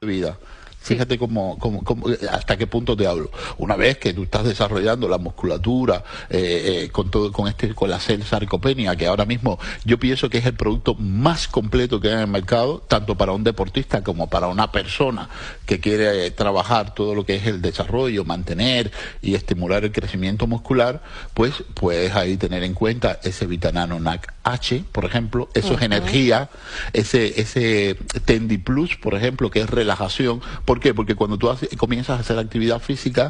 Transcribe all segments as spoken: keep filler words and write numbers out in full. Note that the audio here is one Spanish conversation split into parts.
vida. Sí. Fíjate cómo, cómo, cómo, hasta qué punto te hablo. Una vez que tú estás desarrollando la musculatura eh, eh, con todo, con este, con la sarcopenia, que ahora mismo yo pienso que es el producto más completo que hay en el mercado, tanto para un deportista como para una persona que quiere eh, trabajar todo lo que es el desarrollo, mantener y estimular el crecimiento muscular, pues puedes ahí tener en cuenta ese Vitanano N A C H, por ejemplo, eso uh-huh. es energía, ese, ese Tendi Plus, por ejemplo, que es relajación. ¿Por qué? Porque cuando tú haces, comienzas a hacer actividad física,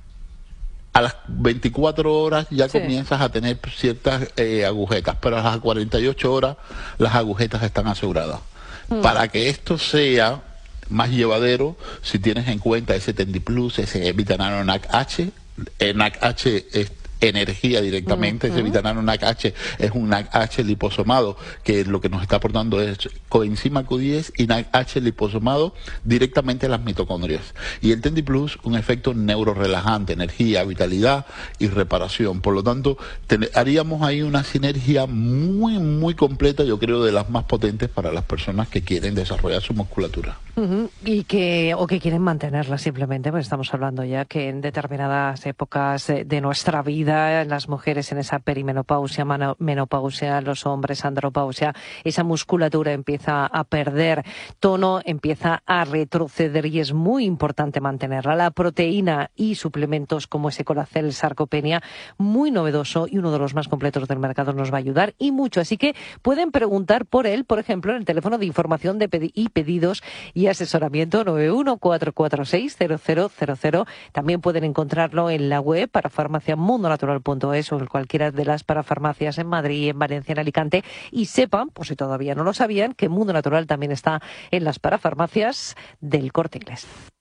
a las veinticuatro horas ya sí. comienzas a tener ciertas eh, agujetas, pero a las cuarenta y ocho horas las agujetas están aseguradas. Mm. Para que esto sea más llevadero, si tienes en cuenta ese Tendi Plus, ese Vitanano N A C H, N A C H es energía directamente, uh-huh. ese Vitanano N A C H es un N A C H liposomado, que lo que nos está aportando es coenzima Q diez y N A C H liposomado directamente a las mitocondrias. Y el Tendi Plus, un efecto neurorelajante, energía, vitalidad y reparación. Por lo tanto, ten, haríamos ahí una sinergia muy, muy completa, yo creo, de las más potentes para las personas que quieren desarrollar su musculatura. Uh-huh. Y que, o que quieren mantenerla simplemente, pues estamos hablando ya que en determinadas épocas de, de nuestra vida, las mujeres en esa perimenopausia, menopausia, los hombres andropausia, esa musculatura empieza a perder tono, empieza a retroceder y es muy importante mantenerla. La proteína y suplementos como ese Colacel Sarcopenia, muy novedoso y uno de los más completos del mercado, nos va a ayudar y mucho. Así que pueden preguntar por él, por ejemplo, en el teléfono de información de pedi- y pedidos y asesoramiento nueve uno cuatro cuatro seis cero cero cero cero. También pueden encontrarlo en la web para farmacia Mundo Natural punto es o en cualquiera de las parafarmacias en Madrid, en Valencia, en Alicante, y sepan, por si todavía no lo sabían, que Mundo Natural también está en las parafarmacias del Corte Inglés.